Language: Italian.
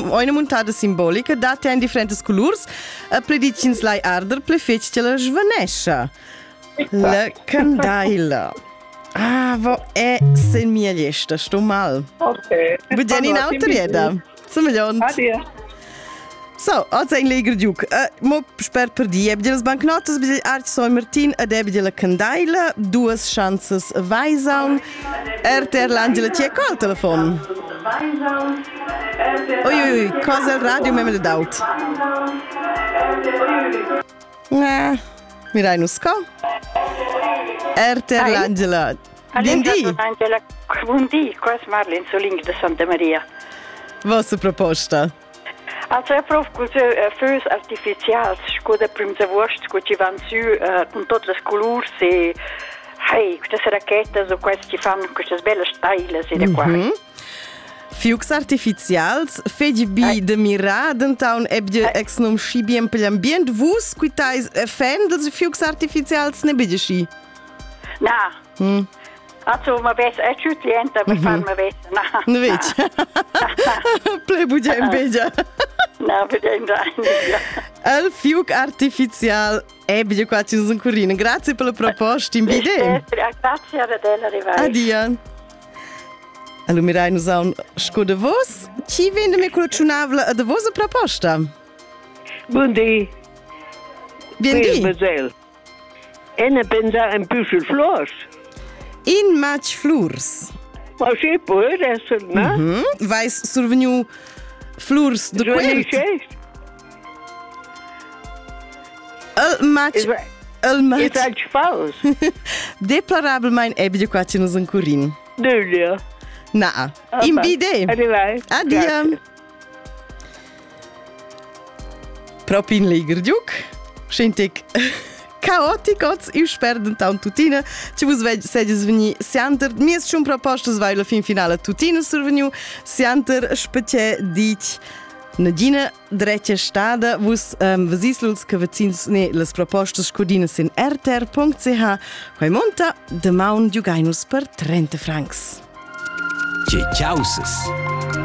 una montada simbolica, date in differenti colors, pledicins lai arder, plefetch che la svanescia. La candaila. Vo è sen mia liesta, sto mal. Ok. Budeni in autorieda. Samagliont. Adia. So, oggi è in Leger Giuc. Mo sper per di. Ebbe le banknotes, ebbe Arch Soy Martin, ed ebbe la candaila, due chances Weisaun. L'Angela ti è col telefono. Oi, cosa il radio me l'ha dato? Mirai non sco. L'Angela. Buondì. Angela, buondì, qua è Marlene Soling de Santa Maria. Vostra proposta? Also eu provo com os feux artificiais, com a primeira voz, com que vão com todas as cores e queste raquetas ou queste que fanno queste belle stailas e da qua. Fuocs artificials, fegi bi de mirad, então ebje ex nom schi bien per l'ambient, vus quitais fan dels fuocs artificials ne bide schi? Na. Also, ma ves, è più cliente per farmi ves. Na. Ne veci. Plebu gen beja. Na, vedem rein. Il fuoc artificial ebje qua ci sono corrine. Grazie per la proposta in bide. Grazie a Adela Rivai. Adia. Allora, mirai nos a un sco de vos. Ci vende me con la de vosa proposta? Buondì. Biendi. Mazel. E ne pensa un più sul flors. In match flurs. Ma sì, può essere, no? Vais survenu flurs de quert. Il match... Il match... È al falso. Deplorabilmente ebbe qua ci nos un corrin. Giulia. Na. In bide. Arrivai. Adia. Proprio in Leger Giuc. Scentic... Caotico, io spero então tutina. Ci vos sedes veni sianter. Mies schon propostas vai la fin finale tutina surveniu. Sianter specie dic Nadina dreccia stada vos vesisluls che vecins ne las propostas scodinas in rtr.ch. Quai monta de maun giugainus per 30 francs. Ciao.